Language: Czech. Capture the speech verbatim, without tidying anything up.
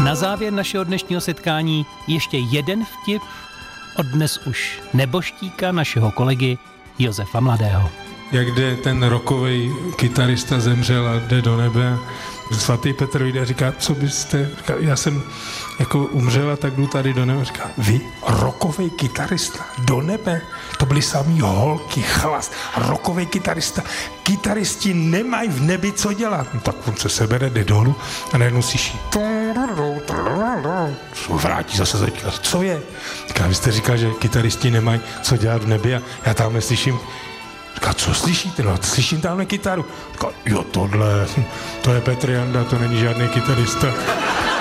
Na závěr našeho dnešního setkání ještě jeden vtip od dnes už neboštíka našeho kolegy Josefa Mladého. Jak jde ten rockovej kytarista, zemřel a jde do nebe. Svatý Petr jde a říká, co byste, říká, já jsem jako umřel a tak jdu tady do nebe. Říká, vy, rockovej kytarista, do nebe? To byly samý holky, chlast, rockovej kytarista. Kytaristi nemají v nebi co dělat. No, tak on se sebere, jde dolů a najednou slyší. Vrátí zase začíná. Co je? Říká, vy jste říkal, že kytaristi nemají co dělat v nebi a já tam neslyším. Říká, co slyšíte? No, slyším tamhle kytaru. Říká, jo, tohle, to je Petr Janda, to není žádný kytarista.